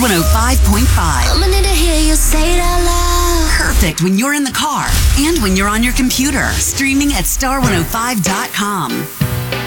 105.5. I'ma need to hear you say it out loud. Perfect when you're in the car and when you're on your computer. Streaming at star105.com.